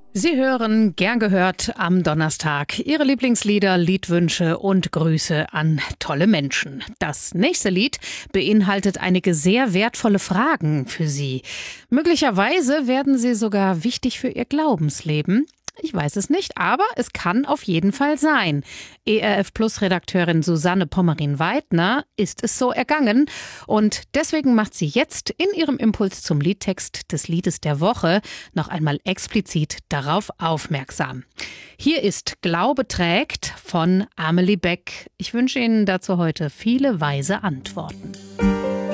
Sie hören gern gehört am Donnerstag Ihre Lieblingslieder, Liedwünsche und Grüße an tolle Menschen. Das nächste Lied beinhaltet einige sehr wertvolle Fragen für Sie. Möglicherweise werden sie sogar wichtig für Ihr Glaubensleben. Ich weiß es nicht, aber es kann auf jeden Fall sein. ERF-Plus-Redakteurin Susanne Pommerin-Weidner ist es so ergangen. Und deswegen macht sie jetzt in ihrem Impuls zum Liedtext des Liedes der Woche noch einmal explizit darauf aufmerksam. Hier ist Glaube trägt von Amelie Beck. Ich wünsche Ihnen dazu heute viele weise Antworten.